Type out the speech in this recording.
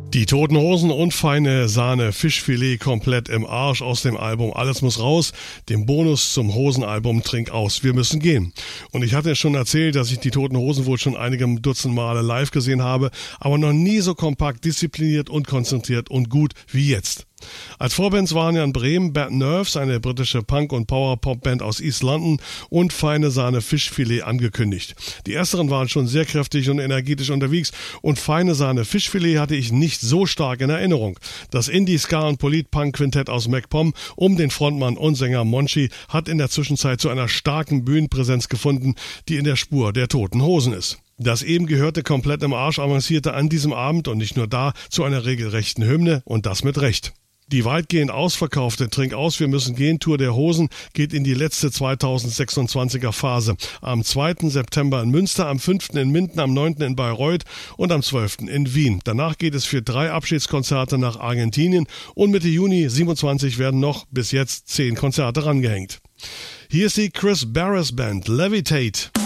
Die Toten Hosen und Feine Sahne Fischfilet komplett im Arsch aus dem Album Alles muss raus, dem Bonus zum Hosenalbum Trink aus, wir müssen gehen. Und ich hatte schon erzählt, dass ich die Toten Hosen wohl schon einige Dutzend Male live gesehen habe, aber noch nie so kompakt, diszipliniert und konzentriert und gut wie jetzt. Als Vorbands waren ja in Bremen Bad Nerves, eine britische Punk- und Power-Pop-Band aus East London, und Feine Sahne Fischfilet angekündigt. Die ersteren waren schon sehr kräftig und energetisch unterwegs und Feine Sahne Fischfilet hatte ich nicht so stark in Erinnerung. Das Indie-Ska- und Polit-Punk-Quintett aus MacPom um den Frontmann und Sänger Monchi hat in der Zwischenzeit zu einer starken Bühnenpräsenz gefunden, die in der Spur der Toten Hosen ist. Das eben gehörte komplett im Arsch avancierte an diesem Abend und nicht nur da zu einer regelrechten Hymne, und das mit Recht. Die weitgehend ausverkaufte Trink aus, wir müssen gehen Tour der Hosen geht in die letzte 2026er Phase. Am 2. September in Münster, am 5. in Minden, am 9. in Bayreuth und am 12. in Wien. Danach geht es für 3 Abschiedskonzerte nach Argentinien und Mitte Juni 27 werden noch bis jetzt 10 Konzerte rangehängt. Hier ist die Chris Barris Band, Levitate.